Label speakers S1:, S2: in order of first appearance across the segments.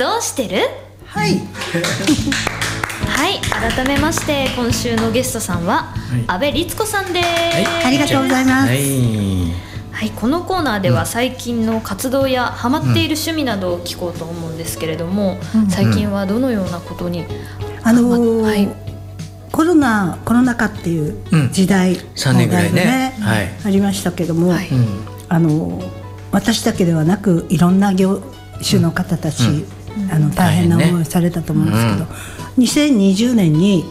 S1: どうしてる？
S2: はい。
S1: はい、改めまして今週のゲストさんは阿部律子さんです、
S2: ありがとうございます。
S1: はい、このコーナーでは最近の活動やハマっている趣味などを聞こうと思うんですけれども、最近はどのようなことに、はい、
S2: コロナ禍っていう時代、
S3: 3年ぐらいね、
S2: ありましたけども、
S1: はい、
S2: 私だけではなくいろんな業種の方たち、大変な思いをされたと思うんですけど、2020年に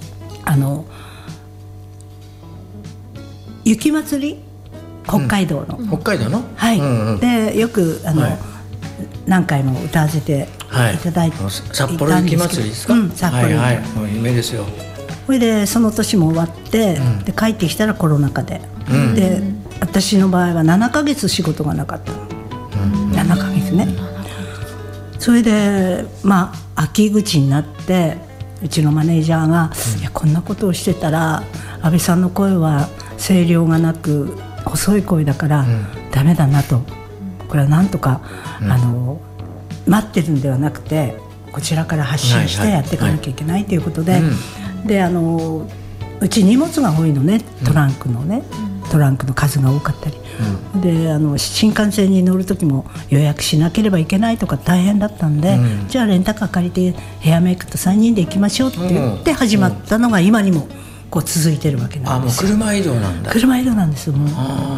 S2: 雪まつり、北海道の、はい、でよく何回も歌わせていただいて、
S3: 札幌雪まつりですか？
S2: 札幌、
S3: もう有名ですよ。
S2: それでその年も終わって、で帰ってきたらコロナ禍で、で私の場合は7ヶ月仕事がなかった、7ヶ月ね。それで秋口になってうちのマネージャーが、いやこんなことをしてたら安倍さんの声は声量がなく細い声だからダメだなと、これはなんとか、待ってるんではなくてこちらから発信してやっていかなきゃいけないということで、でうち荷物が多いのね、トランクの数が多かったり、で新幹線に乗る時も予約しなければいけないとか大変だったんで、じゃあレンタカー借りてヘアメイクと3人で行きましょうって言って始まったのが今にもこう続いてるわけなんですよ。
S3: もう車移動なんだ。
S2: 車移動なんですもう。